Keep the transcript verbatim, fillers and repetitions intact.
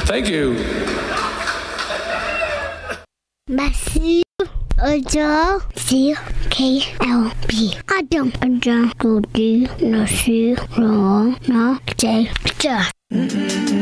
Thank you. Matthew, Ojo, C, K, L, B. Adam, Ojo, Goody, Nasu, Ro, Na, J, J.